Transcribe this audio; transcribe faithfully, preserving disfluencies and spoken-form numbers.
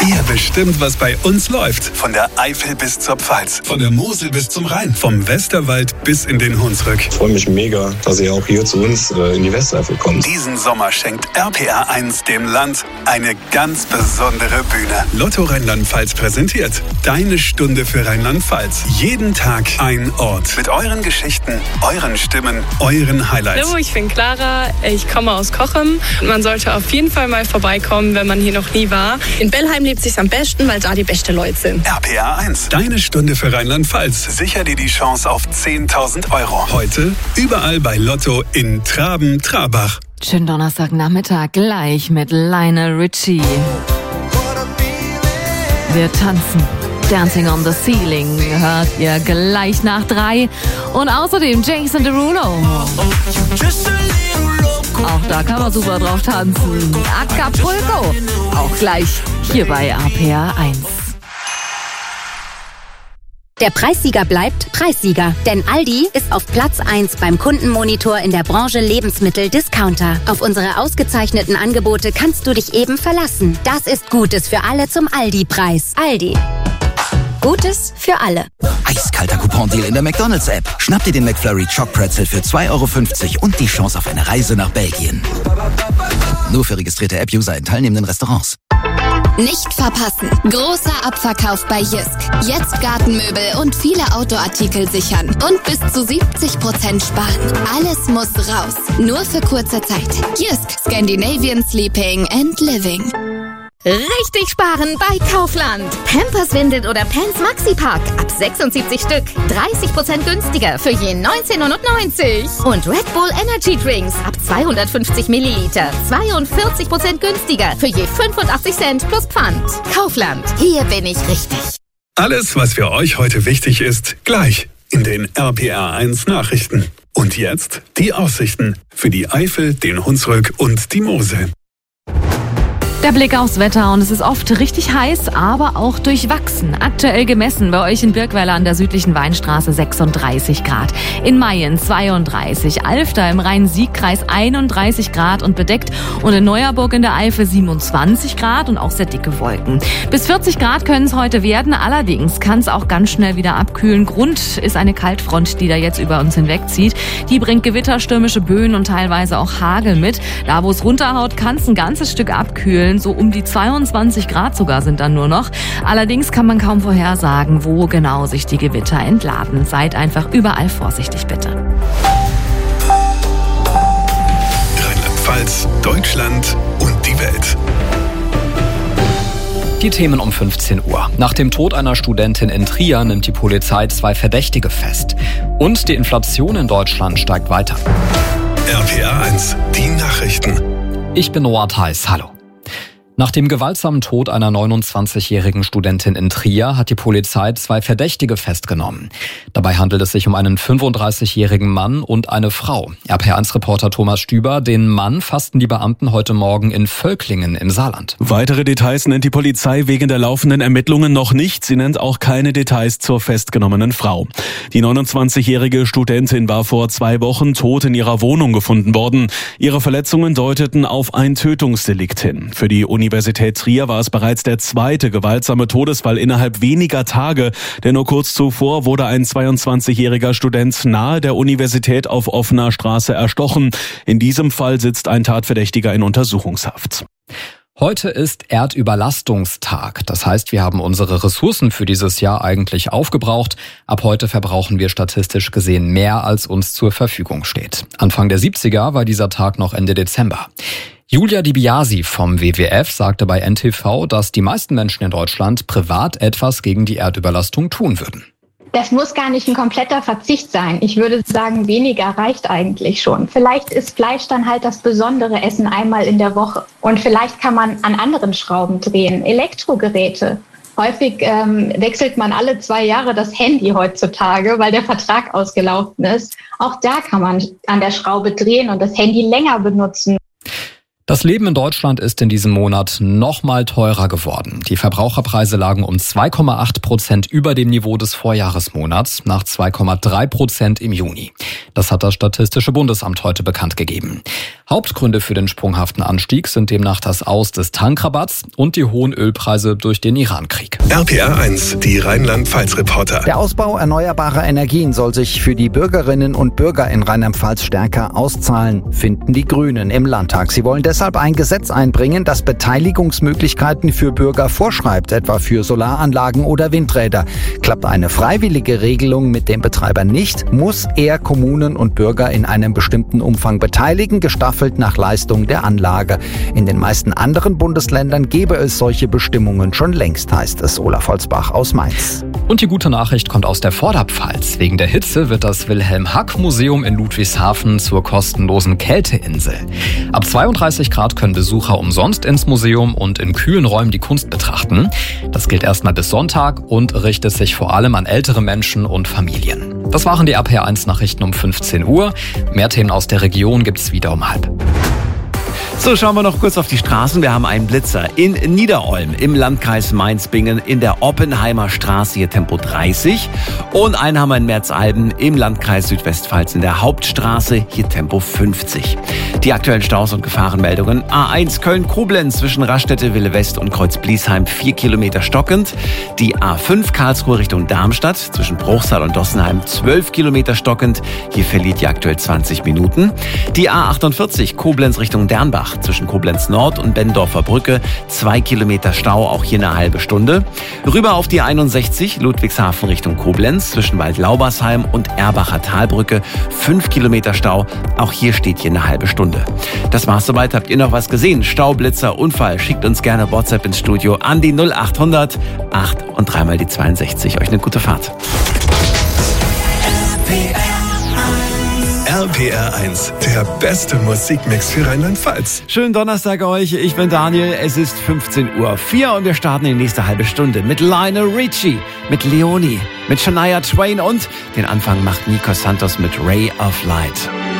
Ihr bestimmt, was bei uns läuft. Von der Eifel bis zur Pfalz, von der Mosel bis zum Rhein, vom Westerwald bis in den Hunsrück. Ich freue mich mega, dass ihr auch hier zu uns äh, in die Westeifel kommt. Diesen Sommer schenkt R P R eins dem Land eine ganz besondere Bühne. Lotto Rheinland-Pfalz präsentiert Deine Stunde für Rheinland-Pfalz. Jeden Tag ein Ort. Mit euren Geschichten, euren Stimmen, euren Highlights. Hallo, ich bin Clara, ich komme aus Cochem. Man sollte auf jeden Fall mal vorbeikommen, wenn man hier noch nie war. In Bellheim lebt sich's am besten, weil da die beste Leute sind. R P R eins, Deine Stunde für Rheinland-Pfalz. Sicher dir die Chance auf zehntausend Euro. Heute überall bei Lotto in Traben-Trabach. Schönen Donnerstagnachmittag gleich mit Lionel Richie. Wir tanzen. Dancing on the Ceiling hört ihr gleich nach drei. Und außerdem Jason Derulo. Auch da kann man super drauf tanzen. Acapulco. Auch gleich hier bei R P R eins. Der Preissieger bleibt Preissieger, denn Aldi ist auf Platz eins beim Kundenmonitor in der Branche Lebensmittel-Discounter. Auf unsere ausgezeichneten Angebote kannst du dich eben verlassen. Das ist Gutes für alle zum Aldi-Preis. Aldi. Gutes für alle. Eiskalter Coupon-Deal in der McDonalds-App. Schnapp dir den McFlurry Choc Pretzel für zwei Euro fünfzig und die Chance auf eine Reise nach Belgien. Nur für registrierte App-User in teilnehmenden Restaurants. Nicht verpassen. Großer Abverkauf bei Jysk. Jetzt Gartenmöbel und viele Outdoor-Artikel sichern. Und bis zu siebzig Prozent sparen. Alles muss raus. Nur für kurze Zeit. Jysk. Scandinavian Sleeping and Living. Richtig sparen bei Kaufland. Pampers, Windeln oder Pants Maxi-Pack ab sechsundsiebzig Stück. dreißig Prozent günstiger für je neunzehn neunundneunzig. Und Red Bull Energy Drinks ab zweihundertfünfzig Milliliter. zweiundvierzig Prozent günstiger für je fünfundachtzig Cent plus Pfand. Kaufland. Hier bin ich richtig. Alles, was für euch heute wichtig ist, gleich in den R P R eins Nachrichten. Und jetzt die Aussichten für die Eifel, den Hunsrück und die Mosel. Der Blick aufs Wetter und es ist oft richtig heiß, aber auch durchwachsen. Aktuell gemessen bei euch in Birkweiler an der südlichen Weinstraße sechsunddreißig Grad. In Mayen zweiunddreißig, Alfter im Rhein-Sieg-Kreis einunddreißig Grad und bedeckt und in Neuerburg in der Eifel siebenundzwanzig Grad und auch sehr dicke Wolken. Bis vierzig Grad können es heute werden, allerdings kann es auch ganz schnell wieder abkühlen. Grund ist eine Kaltfront, die da jetzt über uns hinwegzieht. Die bringt gewitterstürmische Böen und teilweise auch Hagel mit. Da, wo es runterhaut, kann es ein ganzes Stück abkühlen. So um die zweiundzwanzig Grad sogar sind dann nur noch. Allerdings kann man kaum vorhersagen, wo genau sich die Gewitter entladen. Seid einfach überall vorsichtig, bitte. Rheinland-Pfalz, Deutschland und die Welt. Die Themen um fünfzehn Uhr. Nach dem Tod einer Studentin in Trier nimmt die Polizei zwei Verdächtige fest. Und die Inflation in Deutschland steigt weiter. R P R eins, die Nachrichten. Ich bin Noah Theis. Hallo. Nach dem gewaltsamen Tod einer neunundzwanzigjährigen Studentin in Trier hat die Polizei zwei Verdächtige festgenommen. Dabei handelt es sich um einen fünfunddreißigjährigen Mann und eine Frau. R P R eins Reporter Thomas Stüber, den Mann fassten die Beamten heute Morgen in Völklingen im Saarland. Weitere Details nennt die Polizei wegen der laufenden Ermittlungen noch nicht. Sie nennt auch keine Details zur festgenommenen Frau. Die neunundzwanzigjährige Studentin war vor zwei Wochen tot in ihrer Wohnung gefunden worden. Ihre Verletzungen deuteten auf ein Tötungsdelikt hin. Für die Uni Universität Trier war es bereits der zweite gewaltsame Todesfall innerhalb weniger Tage, denn nur kurz zuvor wurde ein zweiundzwanzigjähriger Student nahe der Universität auf offener Straße erstochen. In diesem Fall sitzt ein Tatverdächtiger in Untersuchungshaft. Heute ist Erdüberlastungstag. Das heißt, wir haben unsere Ressourcen für dieses Jahr eigentlich aufgebraucht. Ab heute verbrauchen wir statistisch gesehen mehr, als uns zur Verfügung steht. Anfang der siebziger war dieser Tag noch Ende Dezember. Julia Di Biasi vom W W F sagte bei N T V, dass die meisten Menschen in Deutschland privat etwas gegen die Erdüberlastung tun würden. Das muss gar nicht ein kompletter Verzicht sein. Ich würde sagen, weniger reicht eigentlich schon. Vielleicht ist Fleisch dann halt das besondere Essen einmal in der Woche. Und vielleicht kann man an anderen Schrauben drehen. Elektrogeräte. Häufig ähm, wechselt man alle zwei Jahre das Handy heutzutage, weil der Vertrag ausgelaufen ist. Auch da kann man an der Schraube drehen und das Handy länger benutzen. Das Leben in Deutschland ist in diesem Monat noch mal teurer geworden. Die Verbraucherpreise lagen um zwei Komma acht Prozent über dem Niveau des Vorjahresmonats nach zwei Komma drei Prozent im Juni. Das hat das Statistische Bundesamt heute bekannt gegeben. Hauptgründe für den sprunghaften Anstieg sind demnach das Aus des Tankrabatts und die hohen Ölpreise durch den Irankrieg. R P R eins, die Rheinland-Pfalz-Reporter. Der Ausbau erneuerbarer Energien soll sich für die Bürgerinnen und Bürger in Rheinland-Pfalz stärker auszahlen, finden die Grünen im Landtag. Sie wollen deshalb ein Gesetz einbringen, das Beteiligungsmöglichkeiten für Bürger vorschreibt, etwa für Solaranlagen oder Windräder. Klappt eine freiwillige Regelung mit dem Betreiber nicht, muss er Kommunen und Bürger in einem bestimmten Umfang beteiligen, gestaffelt nach Leistung der Anlage. In den meisten anderen Bundesländern gäbe es solche Bestimmungen schon längst, heißt es. Olaf Holzbach aus Mainz. Und die gute Nachricht kommt aus der Vorderpfalz. Wegen der Hitze wird das Wilhelm-Hack-Museum in Ludwigshafen zur kostenlosen Kälteinsel. Ab zweiunddreißig Grad können Besucher umsonst ins Museum und in kühlen Räumen die Kunst betrachten. Das gilt erstmal bis Sonntag und richtet sich vor allem an ältere Menschen und Familien. Das waren die R P R eins Nachrichten um fünfzehn Uhr. Mehr Themen aus der Region gibt's wieder um halb. So, schauen wir noch kurz auf die Straßen. Wir haben einen Blitzer in Niederolm im Landkreis Mainz-Bingen in der Oppenheimer Straße, hier Tempo dreißig. Und einen haben wir in Merzalben im Landkreis Südwestpfalz in der Hauptstraße, hier Tempo fünfzig. Die aktuellen Staus und Gefahrenmeldungen. A eins Köln-Koblenz zwischen Raststätte-Wille-West und Kreuz-Bliesheim vier Kilometer stockend. Die A fünf Karlsruhe Richtung Darmstadt zwischen Bruchsal und Dossenheim zwölf Kilometer stockend. Hier verliert die aktuell zwanzig Minuten. Die A achtundvierzig Koblenz Richtung Dernbach zwischen Koblenz Nord und Bendorfer Brücke zwei Kilometer Stau, auch hier eine halbe Stunde. Rüber auf die einundsechzig Ludwigshafen Richtung Koblenz zwischen Waldlaubersheim und Erbacher Talbrücke fünf Kilometer Stau, auch hier steht hier eine halbe Stunde. Das war's soweit. Habt ihr noch was gesehen? Stau, Blitzer, Unfall? Schickt uns gerne WhatsApp ins Studio an die null achthundert acht und dreimal die zweiundsechzig. Euch eine gute Fahrt. R P R eins, der beste Musikmix für Rheinland-Pfalz. Schönen Donnerstag euch, ich bin Daniel, es ist fünfzehn Uhr vier und wir starten in die nächste halbe Stunde mit Lionel Richie, mit Leonie, mit Shania Twain und den Anfang macht Nico Santos mit Ray of Light.